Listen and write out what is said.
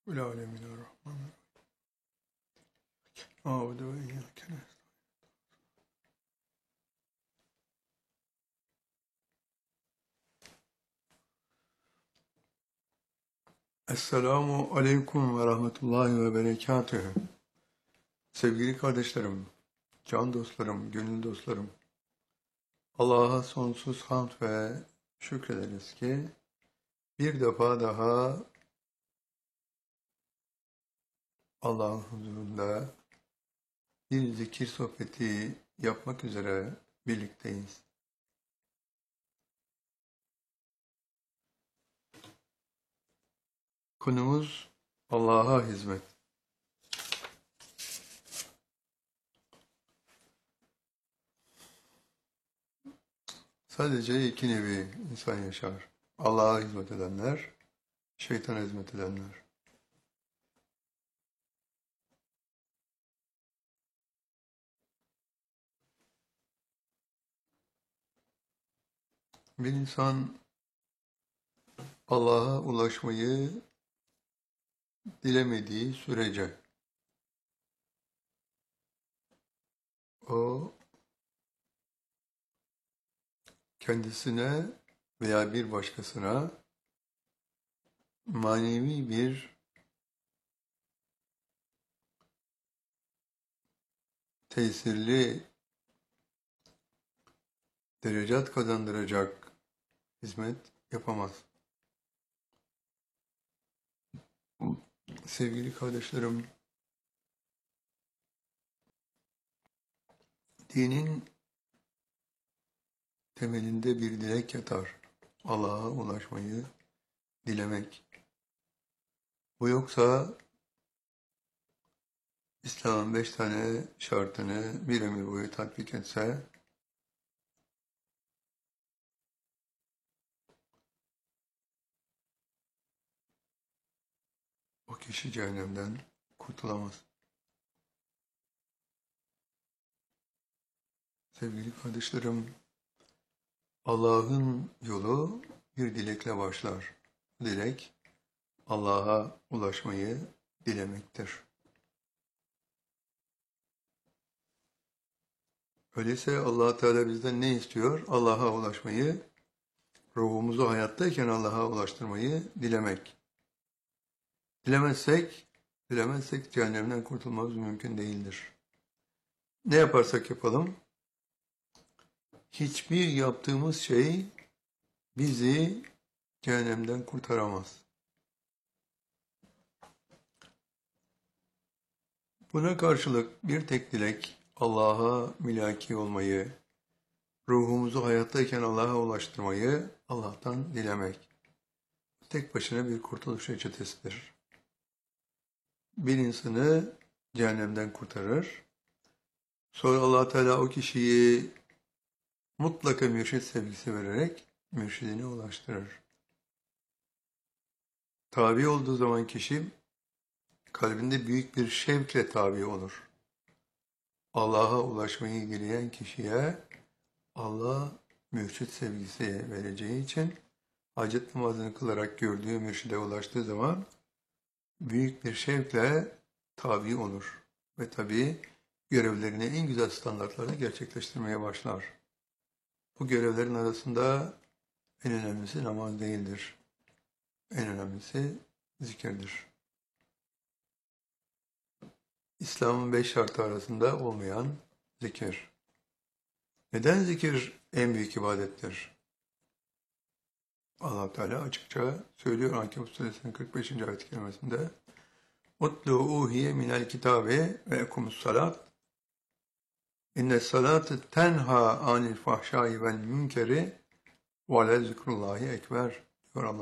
Bismillahirrahmanirrahim. A'udu ve iyyâke nestaîn. Esselamu aleyküm ve rahmetullahi ve berekatühü. Sevgili kardeşlerim, can dostlarım, gönül dostlarım, Allah'a sonsuz hamd ve şükrederiz ki bir defa daha Allah'ın huzurunda bir zikir sohbeti yapmak üzere birlikteyiz. Konumuz Allah'a hizmet. Sadece iki nevi insan yaşar. Allah'a hizmet edenler, şeytana hizmet edenler. Bir insan Allah'a ulaşmayı dilemediği sürece o kendisine veya bir başkasına manevi bir tesirli derecat kazandıracak hizmet yapamaz. Sevgili kardeşlerim, dinin temelinde bir dilek yatar. Allah'a ulaşmayı dilemek. Bu yoksa İslam'ın 5 tane şartını bir ömür boyu tatbik etse o kişi cehennemden kurtulamaz. Sevgili kardeşlerim, Allah'ın yolu bir dilekle başlar. Dilek, Allah'a ulaşmayı dilemektir. Öyleyse Allah Teala bizden ne istiyor? Allah'a ulaşmayı, ruhumuzu hayattayken Allah'a ulaştırmayı dilemek. Dilemezsek cehennemden kurtulmamız mümkün değildir. Ne yaparsak yapalım, hiçbir yaptığımız şey bizi cehennemden kurtaramaz. Buna karşılık bir tek dilek, Allah'a mülaki olmayı, ruhumuzu hayattayken Allah'a ulaştırmayı Allah'tan dilemek. Tek başına bir kurtuluş reçetesidir. Bir insanı cehennemden kurtarır. Sonra Allah Teala o kişiyi mutlaka mürşit sevgisi vererek mürşidine ulaştırır. Tabi olduğu zaman kişi kalbinde büyük bir şevkle tabi olur. Allah'a ulaşmayı dileyen kişiye Allah mürşit sevgisi vereceği için hacet namazını kılarak gördüğü mürşide ulaştığı zaman büyük bir şevkle tabi olur. Ve tabi görevlerini en güzel standartlarda gerçekleştirmeye başlar. Bu görevlerin arasında en önemlisi namaz değildir. En önemlisi zikirdir. İslam'ın 5 şartı arasında olmayan zikir. Neden zikir en büyük ibadettir? Allah Teala açıkça söylüyor Ankebut suresinin 45. ayet-i kerimesinde "Utlu uhiye minel kitabe ve ekumus salat inne salate tenha anil fahşai vel münkeri ve le zikrullahi ekber" diyor Allah.